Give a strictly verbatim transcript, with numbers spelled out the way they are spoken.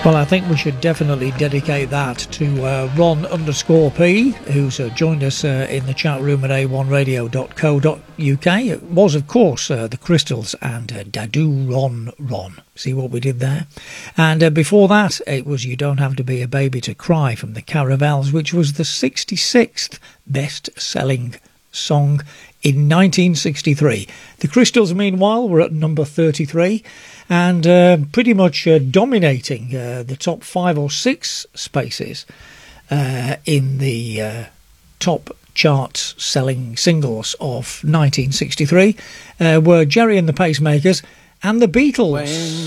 Well, I think we should definitely dedicate that to uh, Ron underscore P, who's uh, joined us uh, in the chat room at a one radio dot co dot uk. It was, of course, uh, the Crystals and uh, Dadu Ron Ron. See what we did there? And uh, before that, it was You Don't Have to Be a Baby to Cry from the Caravels, which was the sixty-sixth best-selling song in nineteen sixty-three. The Crystals, meanwhile, were at number thirty-three and uh, pretty much uh, dominating uh, the top five or six spaces uh, in the uh, top chart selling singles of nineteen sixty-three uh, were Gerry and the Pacemakers and the Beatles. When